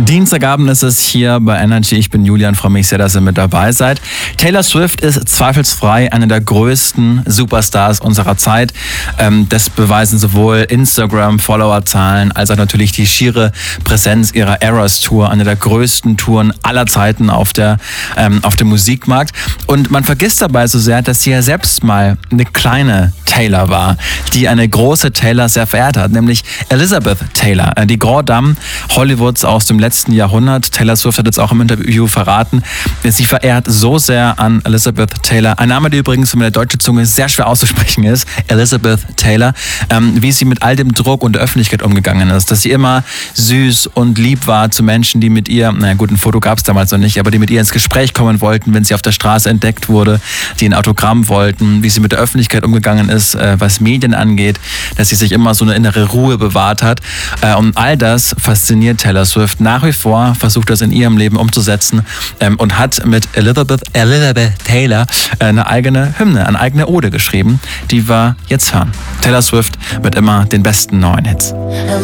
Dienstagabend ist es hier bei Energy. Ich bin Julian, freue mich sehr, dass ihr mit dabei seid. Taylor Swift ist zweifelsfrei eine der größten Superstars unserer Zeit. Das beweisen sowohl Instagram-Followerzahlen als auch natürlich die schiere Präsenz ihrer Eras Tour, eine der größten Touren aller Zeiten auf dem Musikmarkt. Und man vergisst dabei so sehr, dass sie ja selbst mal eine kleine Taylor war, die eine große Taylor sehr verehrt hat, nämlich Elizabeth Taylor, die Grande Dame Hollywoods aus dem letzten Jahrhundert. Taylor Swift hat jetzt auch im Interview verraten, sie verehrt so sehr an Elizabeth Taylor. Ein Name, der übrigens mit der deutschen Zunge sehr schwer auszusprechen ist, Elizabeth Taylor, wie sie mit all dem Druck und der Öffentlichkeit umgegangen ist, dass sie immer süß und lieb war zu Menschen, die mit ihr, naja gut, ein Foto gab es damals noch nicht, aber die mit ihr ins Gespräch kommen wollten, wenn sie auf der Straße entdeckt wurde, die ein Autogramm wollten, wie sie mit der Öffentlichkeit umgegangen ist, was Medien angeht, dass sie sich immer so eine innere Ruhe bewahrt hat. Und all das fasziniert Taylor Swift nach wie vor, versucht das in ihrem Leben umzusetzen und hat mit Elizabeth Taylor eine eigene Hymne, eine eigene Ode geschrieben, die wir jetzt hören. Taylor Swift mit immer den besten neuen Hits.